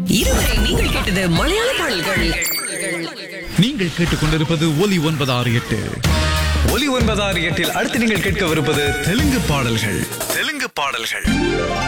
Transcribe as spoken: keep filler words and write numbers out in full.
இதுவரை நீங்கள் கேட்டது மலையாள பாடல்கள். நீங்கள் கேட்டுக்கொண்டிருப்பது ஒலி ஒன்பது ஆறு எட்டு. ஒலி ஒன்பது ஆறு எட்டில் அடுத்து நீங்கள் கேட்கவிருப்பது தெலுங்கு பாடல்கள். தெலுங்கு பாடல்கள்